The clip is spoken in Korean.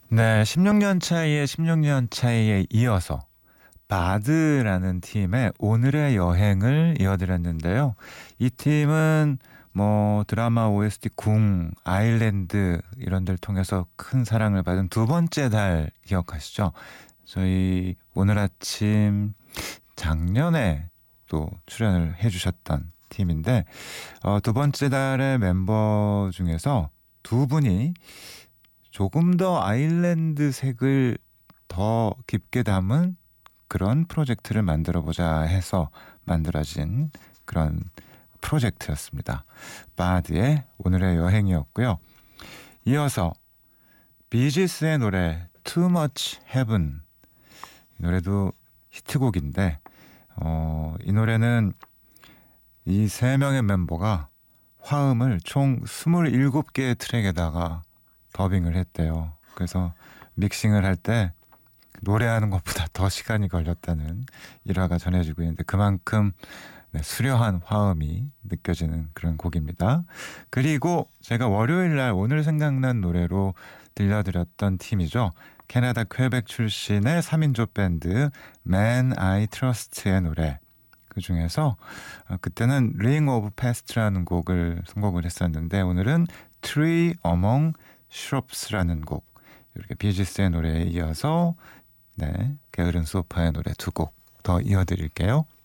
네, 16년 차이에 이어서 바드라는 팀의 오늘의 여행을 이어드렸는데요. 이 팀은 뭐 드라마 OST 궁, 아일랜드 이런 데를 통해서 큰 사랑을 받은 두 번째 달 기억하시죠? 저희 오늘 아침 작년에 또 출연을 해주셨던 팀인데 두 번째 달의 멤버 중에서 두 분이 조금 더 아일랜드 색을 더 깊게 담은 그런 프로젝트를 만들어 보자 해서 만들어진 그런 프로젝트였습니다. 바드의 오늘의 여행이었고요. 이어서 비지스의 노래 Too Much Heaven, 이 노래도 히트곡인데 이 노래는 이 세 명의 멤버가 화음을 총 27개의 트랙에다가 더빙을 했대요. 그래서 믹싱을 할 때 노래하는 것보다 더 시간이 걸렸다는 일화가 전해지고 있는데 그만큼 수려한 화음이 느껴지는 그런 곡입니다. 그리고 제가 월요일 날 오늘 생각난 노래로 들려드렸던 팀이죠. 캐나다 퀘벡 출신의 3인조 밴드 Man I Trust의 노래, 그 중에서 그때는 Ring of Past라는 곡을 선곡을 했었는데 오늘은 Tree Among Shrubs라는 곡, 이렇게 비지스의 노래에 이어서 게으른 소파의 노래 두 곡 더 이어드릴게요.